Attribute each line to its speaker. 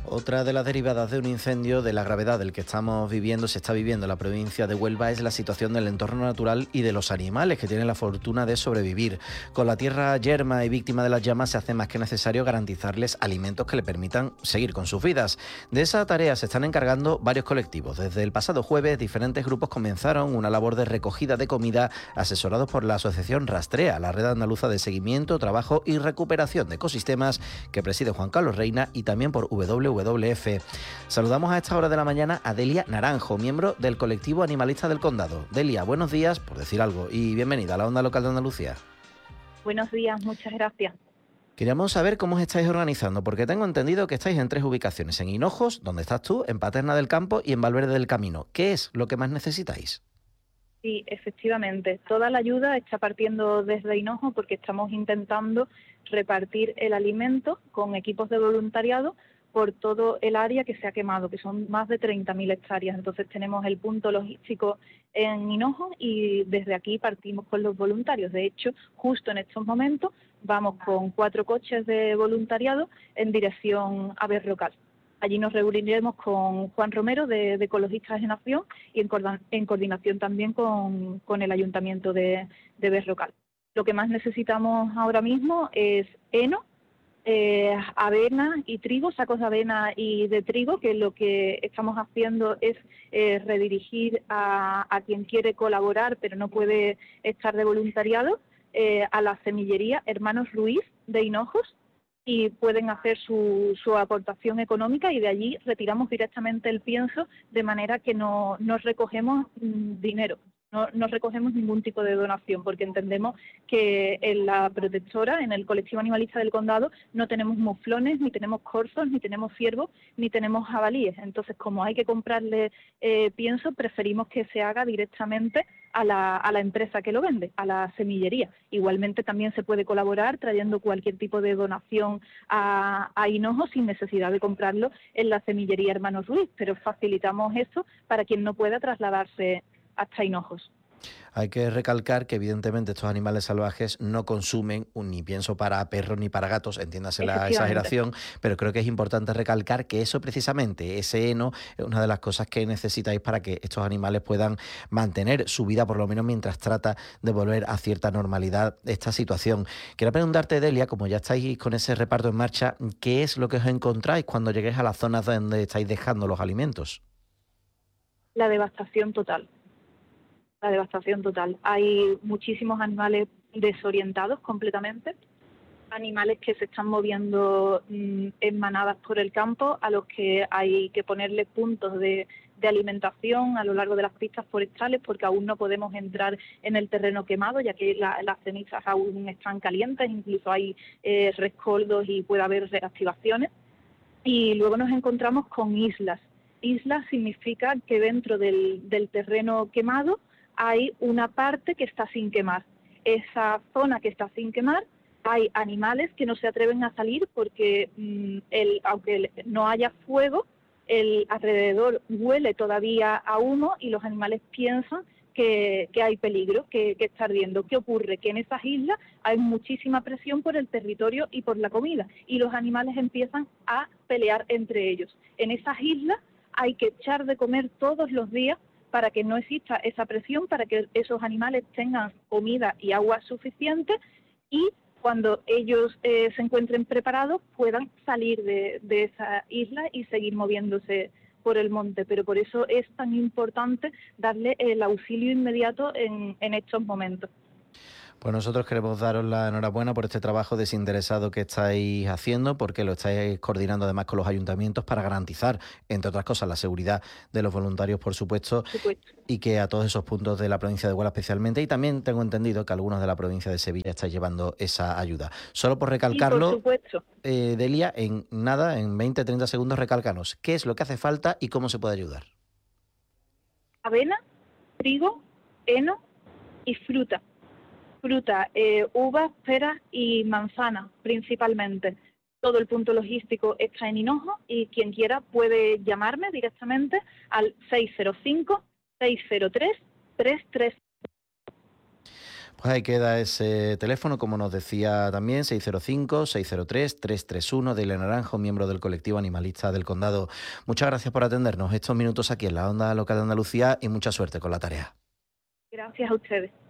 Speaker 1: Otra de las derivadas de un incendio de la gravedad del que se está viviendo en la provincia de Huelva, es la situación del entorno natural y de los animales que tienen la fortuna de sobrevivir. Con la tierra yerma y víctima de las llamas, se hace más que necesario garantizarles alimentos que le permitan seguir con sus vidas. De esa tarea se están encargando varios colectivos. Desde el pasado jueves, diferentes grupos comenzaron una labor de recogida de comida, asesorados por la asociación Rastrea, la red andaluza de seguimiento, trabajo y recuperación de ecosistemas, que preside Juan Carlos Reina, y también por WWF. Saludamos a esta hora de la mañana a Delia Naranjo, miembro del colectivo animalista del Condado. Delia, buenos días, por decir algo, y bienvenida a la Onda Local de Andalucía.
Speaker 2: Buenos días, muchas gracias.
Speaker 1: Queríamos saber cómo os estáis organizando, porque tengo entendido que estáis en 3 ubicaciones: en Hinojos, donde estás tú, en Paterna del Campo y en Valverde del Camino. ¿Qué es lo que más necesitáis?
Speaker 2: Sí, efectivamente, toda la ayuda está partiendo desde Hinojo, porque estamos intentando repartir el alimento con equipos de voluntariado por todo el área que se ha quemado, que son más de 30.000 hectáreas. Entonces tenemos el punto logístico en Hinojo y desde aquí partimos con los voluntarios. De hecho, justo en estos momentos vamos con 4 coches de voluntariado en dirección a Berrocal. Allí nos reuniremos con Juan Romero de Ecologistas en Acción y en coordinación también con el Ayuntamiento de Berrocal. Lo que más necesitamos ahora mismo es heno, avena y trigo, sacos de avena y de trigo, que lo que estamos haciendo es redirigir a quien quiere colaborar pero no puede estar de voluntariado, a la semillería Hermanos Ruiz de Hinojos, y pueden hacer su aportación económica, y de allí retiramos directamente el pienso, de manera que no recogemos dinero. No recogemos ningún tipo de donación, porque entendemos que en la protectora, en el colectivo animalista del Condado, no tenemos muflones, ni tenemos corzos, ni tenemos ciervos, ni tenemos jabalíes. Entonces, como hay que comprarle pienso, preferimos que se haga directamente a la empresa que lo vende, a la semillería. Igualmente también se puede colaborar trayendo cualquier tipo de donación a Hinojo sin necesidad de comprarlo en la semillería Hermanos Ruiz, pero facilitamos eso para quien no pueda trasladarse hasta Hinojos.
Speaker 1: Hay que recalcar que evidentemente estos animales salvajes no consumen ni pienso para perros ni para gatos, entiéndase la exageración, pero creo que es importante recalcar que eso precisamente, ese heno, es una de las cosas que necesitáis para que estos animales puedan mantener su vida, por lo menos mientras trata de volver a cierta normalidad esta situación. Quiero preguntarte, Delia, como ya estáis con ese reparto en marcha, ¿qué es lo que os encontráis cuando lleguéis a las zonas donde estáis dejando los alimentos?
Speaker 2: La devastación total. La devastación total. Hay muchísimos animales desorientados completamente, animales que se están moviendo en manadas por el campo, a los que hay que ponerle puntos de alimentación a lo largo de las pistas forestales, porque aún no podemos entrar en el terreno quemado, ya que las cenizas aún están calientes, incluso hay rescoldos y puede haber reactivaciones. Y luego nos encontramos con islas. Islas significa que dentro del terreno quemado hay una parte que está sin quemar. Esa zona que está sin quemar, hay animales que no se atreven a salir porque aunque no haya fuego, el alrededor huele todavía a humo y los animales piensan que hay peligro, que está ardiendo. ¿Qué ocurre? Que en esas islas hay muchísima presión por el territorio y por la comida, y los animales empiezan a pelear entre ellos. En esas islas hay que echar de comer todos los días para que no exista esa presión, para que esos animales tengan comida y agua suficiente, y cuando ellos se encuentren preparados puedan salir de esa isla y seguir moviéndose por el monte. Pero por eso es tan importante darle el auxilio inmediato en estos momentos.
Speaker 1: Pues nosotros queremos daros la enhorabuena por este trabajo desinteresado que estáis haciendo, porque lo estáis coordinando además con los ayuntamientos para garantizar, entre otras cosas, la seguridad de los voluntarios, por supuesto, y que a todos esos puntos de la provincia de Huelva especialmente, y también tengo entendido que algunos de la provincia de Sevilla estáis llevando esa ayuda. Solo por recalcarlo,
Speaker 2: sí, por supuesto.
Speaker 1: Delia, en 20-30 segundos, recálcanos qué es lo que hace falta y cómo se puede ayudar.
Speaker 2: Avena, trigo, heno y fruta. Uvas, peras y manzanas principalmente. Todo el punto logístico está en Hinojo y quien quiera puede llamarme directamente al 605-603-33.
Speaker 1: Pues ahí queda ese teléfono, como nos decía también, 605-603-331 de Ile Naranjo, miembro del colectivo animalista del Condado. Muchas gracias por atendernos estos minutos aquí en la Onda Local de Andalucía y mucha suerte con la tarea.
Speaker 2: Gracias a ustedes.